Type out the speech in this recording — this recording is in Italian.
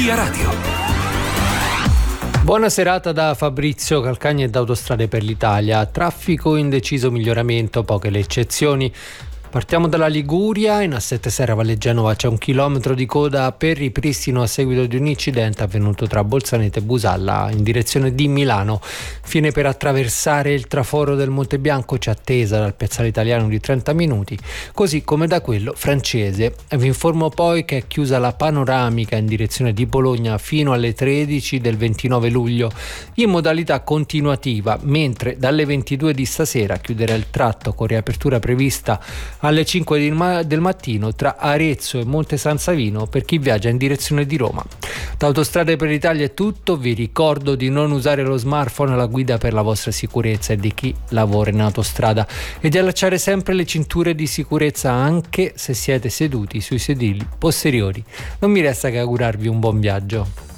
Via Radio. Buona serata da Fabrizio Calcagni e da Autostrade per l'Italia. Traffico in deciso miglioramento, poche le eccezioni. Partiamo dalla Liguria, in A7 Serra Valle Genova c'è 1 chilometro di coda per ripristino a seguito di un incidente avvenuto tra Bolzaneto e Busalla in direzione di Milano. Fine per attraversare il traforo del Monte Bianco c'è attesa dal piazzale Italiano di 30 minuti, così come da quello francese. Vi informo poi che è chiusa la panoramica in direzione di Bologna fino alle 13 del 29 luglio in modalità continuativa, mentre dalle 22 di stasera chiuderà il tratto con riapertura prevista alle 5 del mattino tra Arezzo e Monte San Savino per chi viaggia in direzione di Roma. Da Autostrade per l'Italia è tutto, vi ricordo di non usare lo smartphone alla guida per la vostra sicurezza e di chi lavora in autostrada e di allacciare sempre le cinture di sicurezza anche se siete seduti sui sedili posteriori. Non mi resta che augurarvi un buon viaggio.